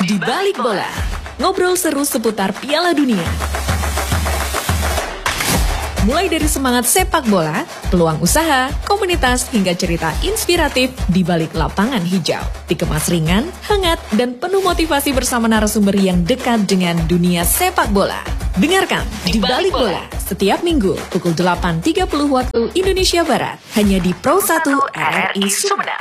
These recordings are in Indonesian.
Di Balik Bola, ngobrol seru seputar Piala Dunia. Mulai dari semangat sepak bola, peluang usaha, komunitas, hingga cerita inspiratif di balik lapangan hijau. Dikemas ringan, hangat, dan penuh motivasi bersama narasumber yang dekat dengan dunia sepak bola. Dengarkan Di Balik Bola setiap minggu pukul 8.30 waktu Indonesia Barat, hanya di Pro 1 RRI Sumeneb.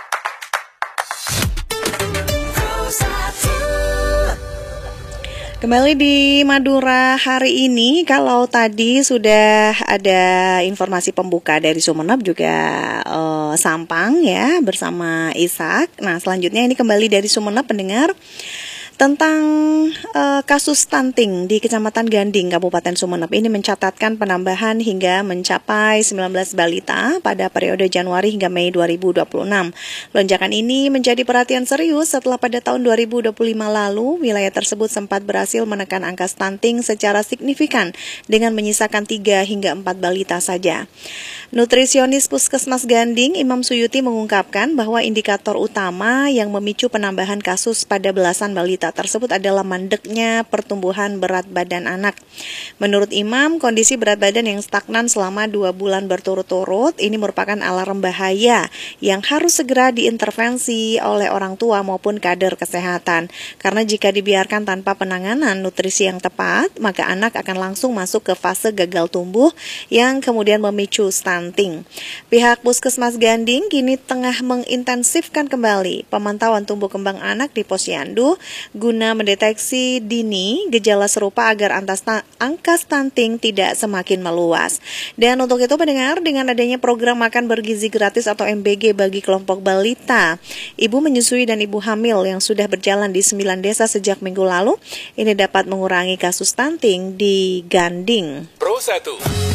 Kembali di Madura hari ini, kalau tadi sudah ada informasi pembuka dari Sumeneb juga Sampang ya bersama Ishak. Nah selanjutnya ini kembali dari Sumeneb pendengar tentang kasus stunting di Kecamatan Ganding, Kabupaten Sumeneb ini mencatatkan penambahan hingga mencapai 19 balita pada periode Januari hingga Mei 2026. Lonjakan ini menjadi perhatian serius setelah pada tahun 2025 lalu wilayah tersebut sempat berhasil menekan angka stunting secara signifikan dengan menyisakan 3 hingga 4 balita saja. Nutrisionis Puskesmas Ganding, Imam Suyuti mengungkapkan bahwa indikator utama yang memicu penambahan kasus pada belasan balita tersebut adalah mandeknya pertumbuhan berat badan anak. Menurut Imam, kondisi berat badan yang stagnan selama 2 bulan berturut-turut ini merupakan alarm bahaya yang harus segera diintervensi oleh orang tua maupun kader kesehatan. Karena jika dibiarkan tanpa penanganan nutrisi yang tepat, maka anak akan langsung masuk ke fase gagal tumbuh yang kemudian memicu stunting. Pihak Puskesmas Ganding kini tengah mengintensifkan kembali pemantauan tumbuh kembang anak di Posyandu guna mendeteksi dini gejala serupa agar angka stunting tidak semakin meluas. Dan untuk itu pendengar, dengan adanya program makan bergizi gratis atau MBG bagi kelompok balita, ibu menyusui dan ibu hamil yang sudah berjalan di 9 desa sejak minggu lalu, ini dapat mengurangi kasus stunting di Ganding. Pro 1